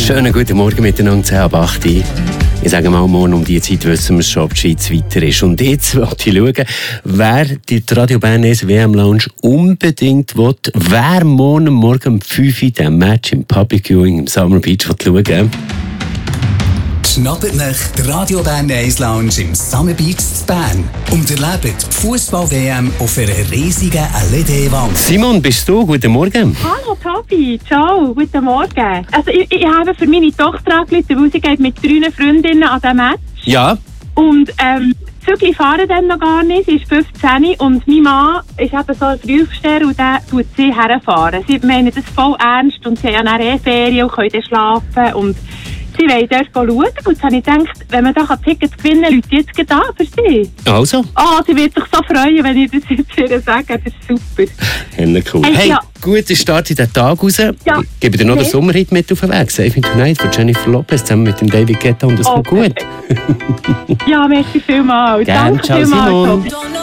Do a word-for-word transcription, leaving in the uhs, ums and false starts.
Schönen guten Morgen miteinander, zehn ab acht. Ich sage mal, morgen um diese Zeit wissen wir schon, ob die Schweiz weiter ist. Und jetzt wollte ich schauen, wer die Radio Bernese W M Lounge unbedingt will, wer morgen Morgen um fünf Uhr den Match im Public Viewing im Summer Beach will schauen. Schnappt nach der Radio Bernese Lounge im Summer Beach zu Bern und erlebt die Fußball-W M auf einer riesigen L E D-Wand. Simon, bist du? Guten Morgen. Hallo Tobi, ciao, guten Morgen. Also ich, ich habe für meine Tochter angerufen, weil sie geht mit drei Freundinnen an diesem Match. Ja. Und ähm, die Zügel fahren dann noch gar nicht, sie ist fünfzehn und mein Mann ist eben so ein Frühaufsteher und der tut sie herfahren. Sie meinen das voll ernst und sie haben ja eh Ferien und können dann schlafen und sie wollen dort schauen. Und jetzt habe ich gedacht, wenn man da Tickets gewinnen kann, Leute jetzt gerade an für sie. Also? Ah, oh, sie wird sich so freuen, wenn ich das jetzt ihr sage. Das ist super. Ja, cool. Hey, hey ja. Guten Start in den Tag raus. Ja. Ich gebe dir noch okay. den Sommerhit mit auf den Weg. Save Me Tonight von Jennifer Lopez zusammen mit dem David Guetta und das kommt okay. gut. Ja, merci vielmals. Gerne. Danke Ciao, vielmals. Simon.